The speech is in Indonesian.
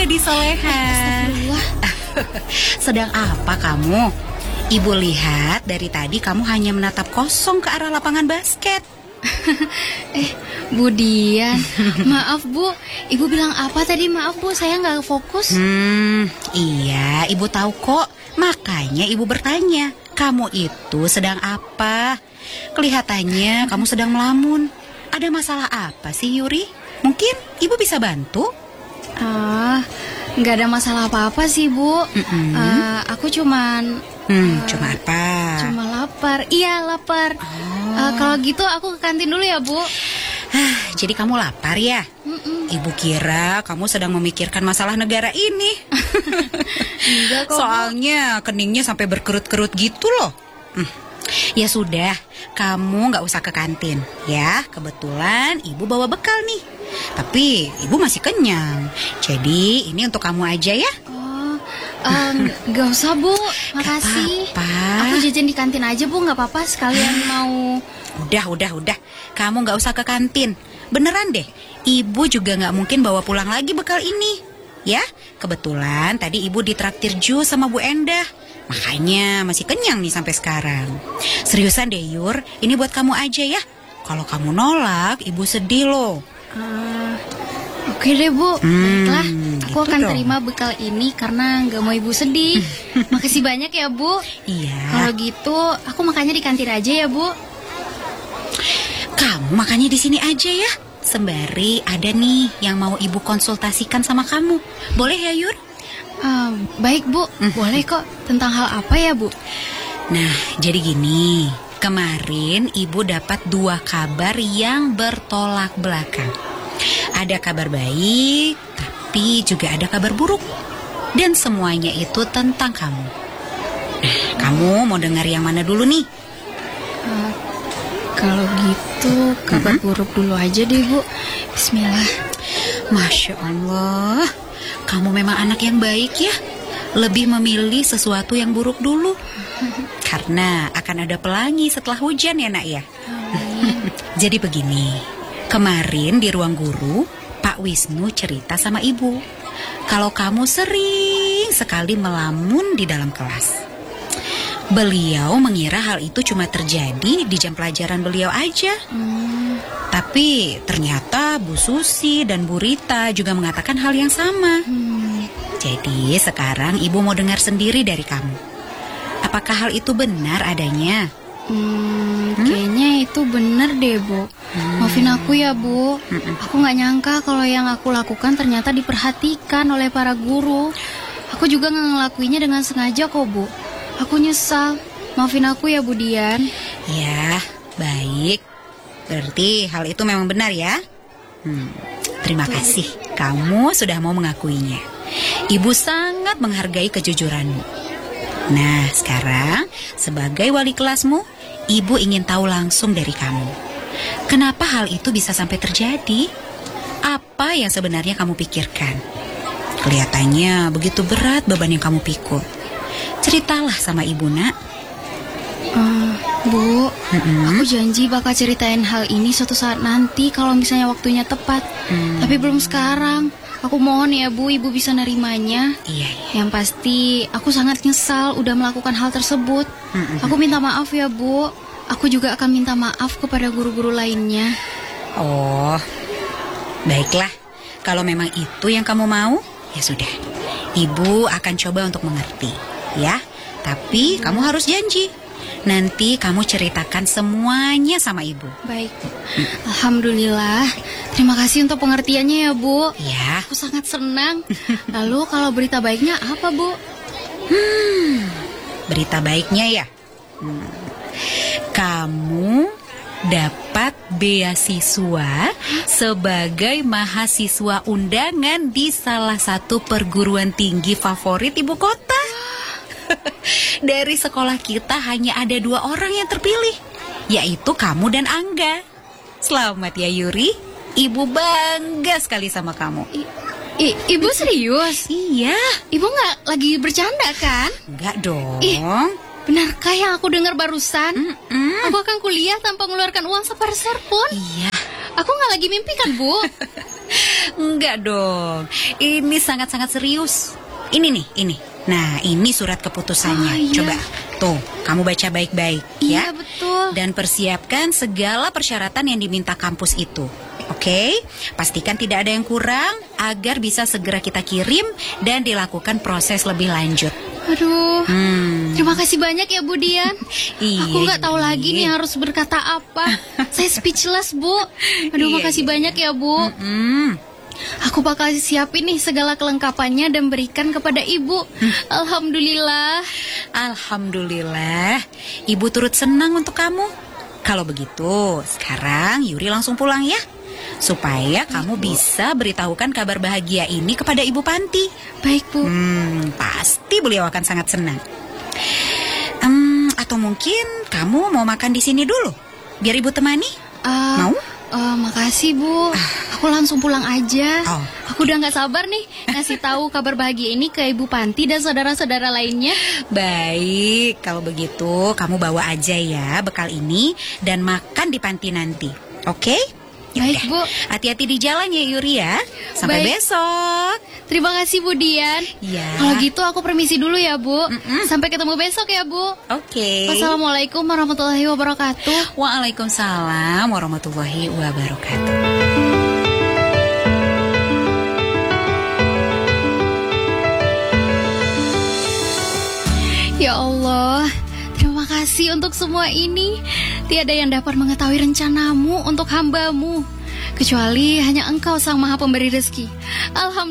gadis soleha. Astagfirullah. Sedang apa kamu? Ibu lihat dari tadi kamu hanya menatap kosong ke arah lapangan basket. Bu Dian, maaf Bu, Ibu bilang apa tadi? Maaf Bu, saya nggak fokus. Iya, Ibu tahu kok. Makanya Ibu bertanya, kamu itu sedang apa? Kelihatannya kamu sedang melamun. Ada masalah apa sih Yuri? Mungkin Ibu bisa bantu? Nggak ada masalah apa-apa sih Bu. Aku cuman cuma apa? Cuma lapar. Iya, lapar. Kalau gitu aku ke kantin dulu ya Bu. Jadi kamu lapar ya? Ibu kira kamu sedang memikirkan masalah negara ini. Enggak kok, soalnya keningnya sampai berkerut-kerut gitu loh. Ya sudah, kamu gak usah ke kantin ya. Kebetulan Ibu bawa bekal nih. Tapi Ibu masih kenyang. Jadi ini untuk kamu aja ya. Gak usah Bu, makasih. Gak apa-apa. Aku jajan di kantin aja Bu, gak apa-apa. Sekalian mau. Udah. Kamu gak usah ke kantin. Beneran deh, Ibu juga gak mungkin bawa pulang lagi bekal ini. Ya, kebetulan tadi Ibu ditraktir jus sama Bu Endah. Makanya masih kenyang nih sampai sekarang. Seriusan deh Yur, ini buat kamu aja ya. Kalau kamu nolak, Ibu sedih loh. Oke deh Bu, baiklah. Aku gitu akan dong. terima bekal ini karena gak mau Ibu sedih. Makasih banyak ya Bu. Iya. Kalau gitu, aku makannya di kantin aja ya Bu. Kamu makannya di sini aja ya. Sembari ada nih yang mau Ibu konsultasikan sama kamu. Boleh ya Yur? Baik Bu, boleh kok. Tentang hal apa ya Bu? Nah, jadi gini. Kemarin Ibu dapat 2 kabar yang bertolak belakang. Ada kabar baik, tapi juga ada kabar buruk. Dan semuanya itu tentang kamu. Nah, kamu mau dengar yang mana dulu nih? Kalau gitu, kabar buruk dulu aja deh Bu. Bismillah. Masya Allah, kamu memang anak yang baik ya. Lebih memilih sesuatu yang buruk dulu. Karena akan ada pelangi setelah hujan ya nak ya. Jadi begini, kemarin di ruang guru Pak Wisnu cerita sama Ibu kalau kamu sering sekali melamun di dalam kelas. Beliau mengira hal itu cuma terjadi di jam pelajaran beliau aja. Tapi ternyata Bu Susi dan Bu Rita juga mengatakan hal yang sama. Jadi sekarang Ibu mau dengar sendiri dari kamu. Apakah hal itu benar adanya? Kayaknya itu bener deh Bu. Maafin aku ya Bu. Aku gak nyangka kalau yang aku lakukan ternyata diperhatikan oleh para guru. Aku juga gak ngelakuinya dengan sengaja kok Bu. Aku nyesal. Maafin aku ya Bu Dian. Ya, baik. Berarti hal itu memang benar ya? Terima kasih. Kamu sudah mau mengakuinya. Ibu sangat menghargai kejujuranmu. Nah, sekarang sebagai wali kelasmu, Ibu ingin tahu langsung dari kamu. Kenapa hal itu bisa sampai terjadi? Apa yang sebenarnya kamu pikirkan? Kelihatannya begitu berat beban yang kamu pikul. Ceritalah sama Ibu nak. Bu, aku janji bakal ceritain hal ini suatu saat nanti kalau misalnya waktunya tepat. Tapi belum sekarang. Aku mohon ya Bu, Ibu bisa nerimanya. Iya. Yang pasti aku sangat nyesal udah melakukan hal tersebut. Aku minta maaf ya Bu. Aku juga akan minta maaf kepada guru-guru lainnya. Oh, baiklah. Kalau memang itu yang kamu mau, ya sudah. Ibu akan coba untuk mengerti, ya. Tapi kamu harus janji. Nanti kamu ceritakan semuanya sama Ibu. Baik. Alhamdulillah. Terima kasih untuk pengertiannya ya Bu. Ya. Aku sangat senang. Lalu kalau berita baiknya apa Bu? Berita baiknya ya. Kamu dapat beasiswa sebagai mahasiswa undangan di salah satu perguruan tinggi favorit ibu kota. Dari sekolah kita hanya ada 2 orang yang terpilih, yaitu kamu dan Angga. Selamat ya Yuri. Ibu bangga sekali sama kamu. Ibu serius? Iya. Ibu nggak lagi bercanda kan? Enggak dong. Benarkah yang aku dengar barusan? Aku akan kuliah tanpa mengeluarkan uang sepeser pun. Iya. Aku nggak lagi mimpi kan Bu? Enggak dong, ini sangat-sangat serius. Ini nih, ini. Nah, ini surat keputusannya. Oh, iya. Coba, tuh, kamu baca baik-baik ya. Iya, betul. Dan persiapkan segala persyaratan yang diminta kampus itu. Oke, pastikan tidak ada yang kurang agar bisa segera kita kirim dan dilakukan proses lebih lanjut. Aduh, terima kasih banyak ya Bu Dian. Iya, Aku nggak tahu iya. lagi nih harus berkata apa. Saya speechless Bu. Aduh, Iya, makasih banyak ya Bu. Aku bakal siapin nih segala kelengkapannya dan berikan kepada Ibu. Alhamdulillah. Alhamdulillah, Ibu turut senang untuk kamu. Kalau begitu, sekarang Yuri langsung pulang ya, supaya kamu bisa beritahukan kabar bahagia ini kepada Ibu Panti. Baik Bu. Pasti beliau akan sangat senang. Atau mungkin kamu mau makan di sini dulu, biar Ibu temani. Mau? Makasih Bu. Aku langsung pulang aja. Oh. Aku udah nggak sabar nih ngasih tahu kabar bahagia ini ke Ibu Panti dan saudara-saudara lainnya. Baik, kalau begitu kamu bawa aja ya bekal ini dan makan di panti nanti. Oke? Baik, Bu. Hati-hati di jalan ya Yuri ya. Sampai Baik. besok. Terima kasih Bu Dian. Ya. Kalau gitu aku permisi dulu ya Bu. Sampai ketemu besok ya Bu. Oke. Wassalamualaikum warahmatullahi wabarakatuh. Waalaikumsalam warahmatullahi wabarakatuh. Ya Allah, terima kasih untuk semua ini. Tiada yang dapat mengetahui rencanamu untuk hambamu, kecuali hanya Engkau Sang Maha Pemberi Rezeki. Alhamdulillah.